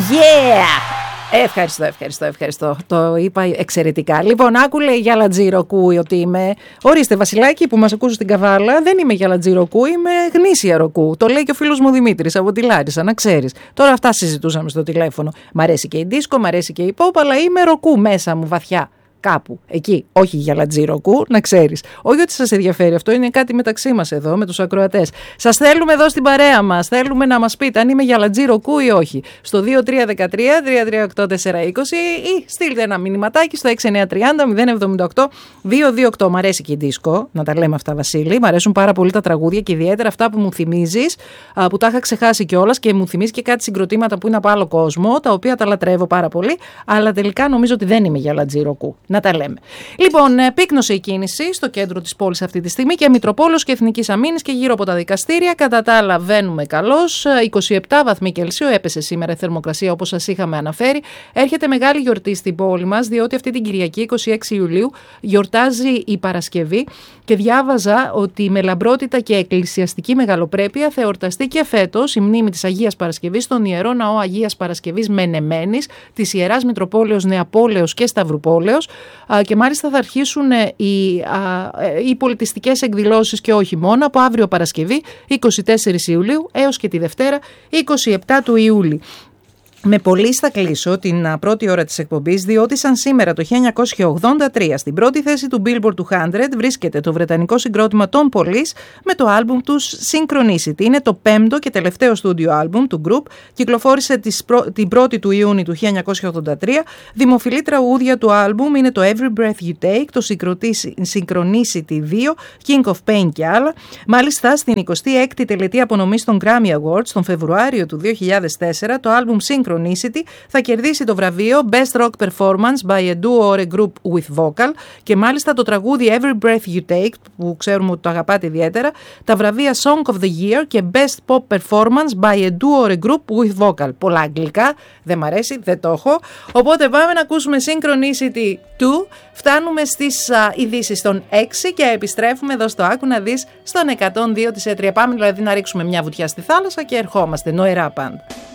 Yeah! Ευχαριστώ. Το είπα εξαιρετικά. Λοιπόν, άκουλε για Λατζιροκού ότι είμαι. Ορίστε, Βασιλάκη, που μας ακούσε στην Καβάλα, δεν είμαι για Λατζιροκού, είμαι γνήσια ροκού. Το λέει και ο φίλος μου Δημήτρης από τη Λάρισα, να ξέρεις. Τώρα αυτά συζητούσαμε στο τηλέφωνο. Μ' αρέσει και η δίσκο, μ' αρέσει και η pop, αλλά είμαι ροκού μέσα μου βαθιά. Κάπου εκεί, όχι για Λατζιροκού, να ξέρεις. Όχι ότι σας ενδιαφέρει, αυτό είναι κάτι μεταξύ μας εδώ με τους ακροατές. Σας θέλουμε εδώ στην παρέα μας. Θέλουμε να μας πείτε αν είμαι για Λατζιροκού ή όχι. Στο 2313-338-420 ή στείλτε ένα μηνυματάκι στο 6930-078-228. Μ' αρέσει και η δίσκο, να τα λέμε αυτά, Βασίλη. Μ' αρέσουν πάρα πολύ τα τραγούδια και ιδιαίτερα αυτά που μου θυμίζεις, που τα είχα ξεχάσει κιόλας και μου θυμίζει και κάτι συγκροτήματα που είναι από άλλο κόσμο, τα οποία τα λατρεύω πάρα πολύ, αλλά τελικά νομίζω ότι δεν είμαι για Λατζιροκού. Να τα λέμε. Λοιπόν, πύκνωσε η κίνηση στο κέντρο της πόλης αυτή τη στιγμή και Μητροπόλεως και Εθνικής Αμήνης και γύρω από τα δικαστήρια. Κατά τα άλλα, βαίνουμε καλώς. 27 βαθμοί Κελσίου έπεσε σήμερα η θερμοκρασία, όπως σας είχαμε αναφέρει. Έρχεται μεγάλη γιορτή στην πόλη μας, διότι αυτή την Κυριακή, 26 Ιουλίου, γιορτάζει η Παρασκευή και διάβαζα ότι με λαμπρότητα και εκκλησιαστική μεγαλοπρέπεια θα εορταστεί και φέτος η μνήμη της Αγίας Παρασκευής στον Ιερό Ναό Αγίας Παρασκευής Μενεμένης, της Ιεράς Μητροπόλεως Νεαπόλεως και Σταυρουπόλεως. Και μάλιστα θα αρχίσουν οι πολιτιστικές εκδηλώσεις και όχι μόνο από αύριο Παρασκευή 24 Ιουλίου έως και τη Δευτέρα 27 του Ιούλη. Με πολύ θα κλείσω την πρώτη ώρα της εκπομπής, διότι σαν σήμερα το 1983 στην πρώτη θέση του Billboard 200 βρίσκεται το βρετανικό συγκρότημα των Police με το άλμπουμ τους Synchronicity. Είναι το πέμπτο και τελευταίο στούντιο άλμπουμ του group, κυκλοφόρησε την 1η του Ιούνιου του 1983. Δημοφιλή τραγούδια του άλμπουμ είναι το Every Breath You Take, το Synchronicity 2, King of Pain και άλλα. Μάλιστα στην 26η τελετή απονομής των Grammy Awards τον Φεβρουάριο του 2004 το άλμπουμ Synchronicity θα κερδίσει το βραβείο Best Rock Performance by a Duo or a Group with Vocal και μάλιστα το τραγούδι Every Breath You Take, που ξέρουμε ότι το αγαπάτε ιδιαίτερα, τα βραβεία Song of the Year και Best Pop Performance by a Duo or a Group with Vocal. Πολλά αγγλικά, δεν μ' αρέσει, δεν το έχω. Οπότε πάμε να ακούσουμε Synchronicity 2, φτάνουμε στις ειδήσεις των 6 και επιστρέφουμε εδώ στο Άκου να δεις στον 102 της ΕΤΡΙΑ. Πάμε δηλαδή να ρίξουμε μια βουτιά στη θάλασσα και ερχόμαστε. Νοερά πάντα.